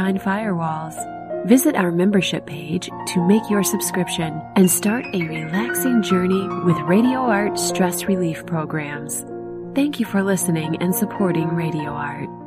behind firewalls. Visit our membership page to make your subscription and start a relaxing journey with Radio Art stress relief programs. Thank you for listening and supporting Radio Art.